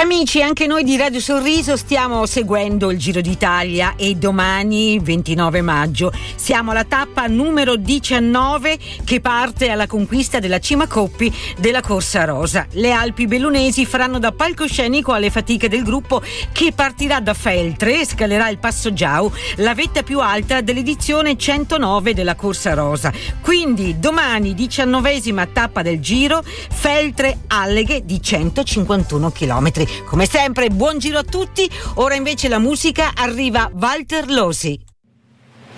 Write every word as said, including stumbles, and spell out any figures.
Amici, anche noi di Radio Sorriso stiamo seguendo il Giro d'Italia e domani, ventinove maggio, siamo alla tappa numero diciannove che parte alla conquista della cima Coppi della Corsa Rosa. Le Alpi Bellunesi faranno da palcoscenico alle fatiche del gruppo che partirà da Feltre e scalerà il Passo Giau, la vetta più alta dell'edizione centonove della Corsa Rosa. Quindi domani, diciannovesima tappa del Giro, Feltre-Alleghe di centocinquantuno chilometri. Come sempre, buon giro a tutti. Ora invece la musica, arriva Walter Losi.